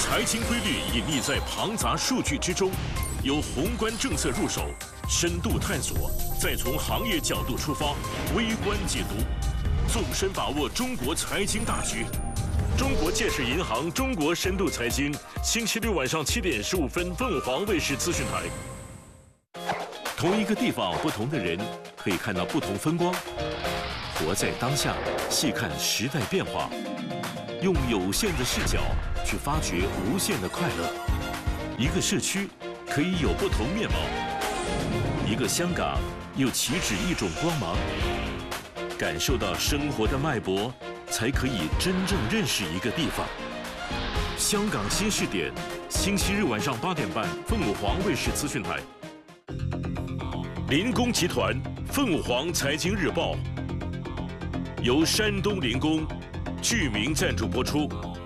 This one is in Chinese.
财经规律隐匿在庞杂数据之中，由宏观政策入手，深度探索，再从行业角度出发，微观解读，纵深把握中国财经大局。中国建设银行中国深度财经，星期六晚上7点15分，凤凰卫视资讯台。同一个地方，不同的人，可以看到不同风光。活在当下，细看时代变化，用有限的视角去发掘无限的快乐。一个社区可以有不同面貌，一个香港又岂止一种光芒。感受到生活的脉搏，才可以真正认识一个地方。香港新视点，星期日晚上8点半，凤凰卫视资讯台。林工集团凤凰财经日报由山东林工具名赞助播出。